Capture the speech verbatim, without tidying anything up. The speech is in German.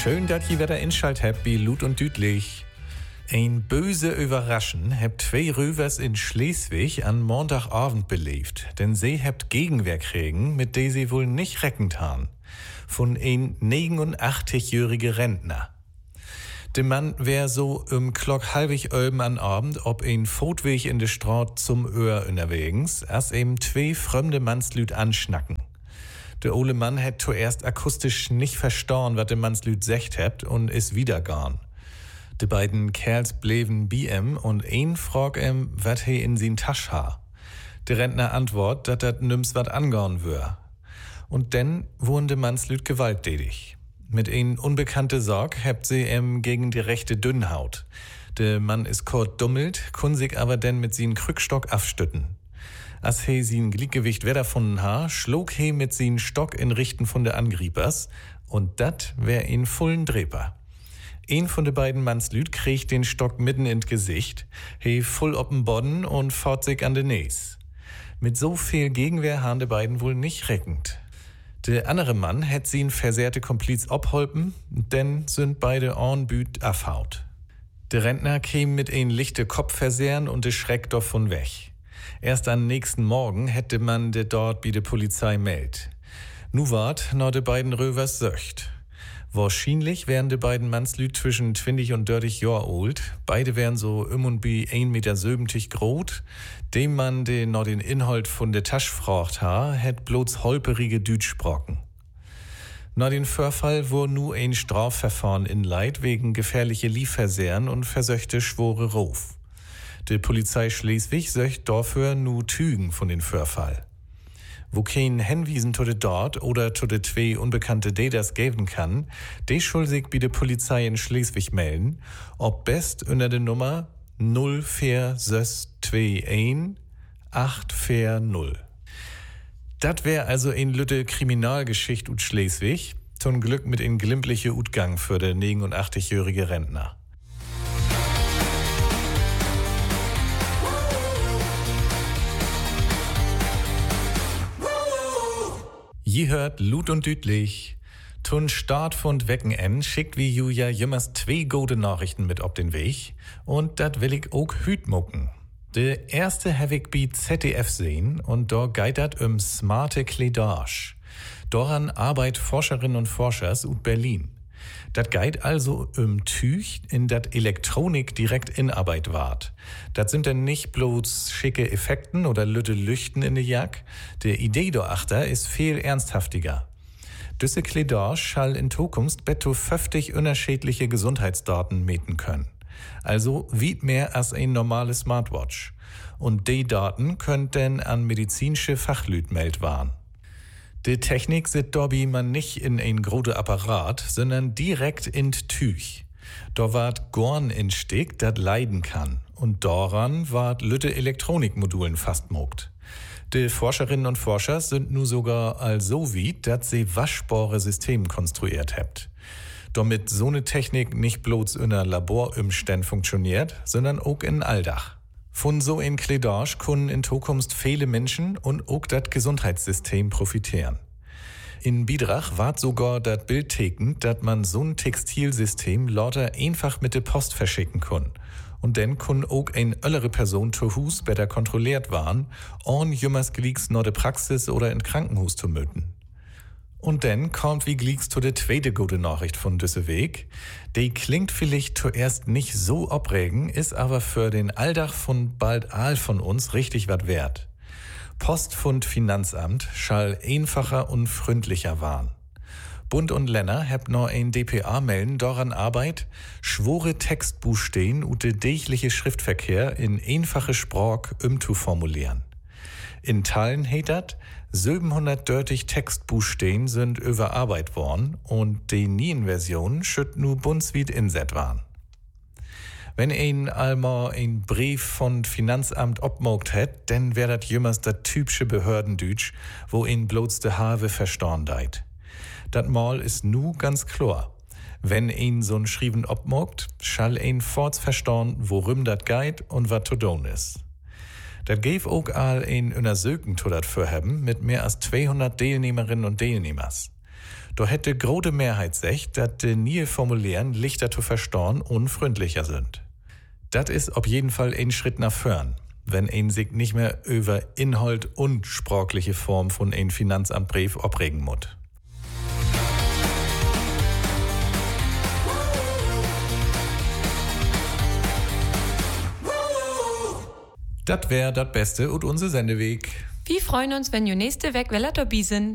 Schön, dass ihr wieder inschalt habt bei Lut und Dütlich. Ein böse Überraschen habt zwei Rövers in Schleswig an Montagabend belebt, denn sie habt Gegenwehr kriegen, mit der sie wohl nicht reckend haben. Von ein neunundachtzig-jährigen Rentner. Der Mann wär so um Klock halbig öben an Abend ob ein Fotweg in de Straat zum Öhr unterwegs, als eben zwei fremde Mannslüd anschnacken. Der ole Mann hätt zuerst akustisch nicht verstanden, was der Mannslüd secht hebt und is wieder garn. Die beiden Kerls bleven bi em und ein frag em, wat he in sin Tasch ha. Der Rentner antwort, dat dat nüms wat angorn wör. Und denn wurden de Mannslüd gewalttätig. Mit ein unbekannte Sorg hebt sie em gegen die rechte Dünnhaut. Der Mann is kort dummelt, kun sich aber denn mit sin Krückstock afstütten. As he sin Gliedgewicht wer davon ha, schlug he mit sin Stock in Richten von der Angriepers und dat wär in vollen Dreper. Ein von de beiden Mannslüd kriegt den Stock mitten ins Gesicht, he voll op'n Bodden und fort sich an de Näs. Mit so viel Gegenwehr han de beiden wohl nicht reckend. Der andere Mann hätt sin versehrte Kompliz obholpen, denn sind beide ornbüt afhaut. Der Rentner käm mit ein lichte Kopfversehren und de Schreck davon weg. Erst am nächsten Morgen hätte man de dort bi de Polizei meldt. Nu ward no de beiden Rövers söcht. Wahrscheinlich wären de beiden Mannslüd zwischen zwanzig und dreißig Jahr alt. Beide wären so um und bi ein Meter siebzig groß. Dem Mann, der no den Inhalt von der Tasch fragt ha, hätt bloß holperige Dütsch sprocken. Na den Vorfall wo nu ein Strafverfahren inleit wegen gefährliche Liefversehren und versöchte schwore Ruf. Die Polizei Schleswig söcht dafür nu Tügen von den Vorfall. Wo kein Hinwiesen zu de dort oder zu de zwei unbekannte Daters geben kann, de schul sich bi de Polizei in Schleswig melden, ob best unter de Nummer null vier sechs zwei eins acht vier null. Dat wär also ein lütte Kriminalgeschicht ut Schleswig, zum Glück mit ein glimpliche Utgang für de neunundachtzig-jährige Rentner. Je hört Lut und Dütlich. Tun Start von Wecken en schickt wie Julia jümmers zwei gute Nachrichten mit ob den Weg. Und dat will ich auch hüt mucken. De erste hab ich bi Z D F sehen und da geht dat um smarte Kleidage. Daran arbeit Forscherinnen und Forschers ut Berlin. Dat geht also um Tüch, in dat Elektronik direkt in Arbeit ward. Dat sind denn nicht bloß schicke Effekten oder lütte Lüchten in de Jack. Der Idee doachter ist viel ernsthaftiger. Düsse Kleidage schall in Zukunft betto fünfzig unterschiedliche Gesundheitsdaten meten können. Also wie mehr als ein normales Smartwatch. Und die Daten könnt denn an medizinische Fachlüt meldt waren. Die Technik sit dobi man nicht in ein grote Apparat, sondern direkt in Tüch. Da ward Gorn in Stick, dat leiden kann. Und daran ward lütte Elektronikmodulen fastmogt. Die Forscherinnen und Forscher sind nu sogar also weit, dat sie waschbare System konstruiert hebt. Damit so ne Technik nicht bloß in einer Laborumständ funktioniert, sondern auch in Alldach. Von so ein Kleidage können in Zukunft viele Menschen und auch das Gesundheitssystem profitieren. In Bidrach ward sogar das Bild tekend, dass man so ein Textilsystem lauter einfach mit der Post verschicken kann. Und dann kann auch eine ältere Person zu Hus besser kontrolliert waren, ohne jümmers Glicks nur de Praxis oder in Krankenhus zu möten. Und dann kommt wie Glicks zu der zweite gute Nachricht von düsse Weg. Die klingt vielleicht zuerst nicht so opregen, ist aber für den Alldach von bald all von uns richtig wat wert. Post von Finanzamt schall einfacher und freundlicher waren. Bund und Länder hebt noch ein D P A melden, daran Arbeit, schwore Textbuchstaben und de dächliche Schriftverkehr in einfache Sprach um zu formulieren. In Teilen hetet siebenhundertdreißig Textbuchstaben sind überarbeitet worden und die neuen Versionen schütt nu bundesweit inset waren. Wenn ein einmal ein Brief von Finanzamt obmogt hätt, dann wär dat jümmers dat typische Behördendütsch, wo ein bloß de Have verstorn deit. Dat Mal ist nu ganz klar. Wenn ein so'n Schrieben obmogt, schall ein forts verstorn, worum dat geit und wat to doen is. Dat gäf auch all ein Untersuchung zu dat vorhaben mit mehr als zweihundert Teilnehmerinnen und Teilnehmers. Da hätte große Mehrheit sagt, dass die neue Formulieren lichter zu verstauen und freundlicher sind. Das ist auf jeden Fall ein Schritt nach vorn, wenn ein sich nicht mehr über Inhalt und sprachliche Form von ein Finanzamtbrief abregen muss. Das wär das Beste und unser Sendeweg. Wir freuen uns, wenn ihr nächste Woche wieder dabei sind.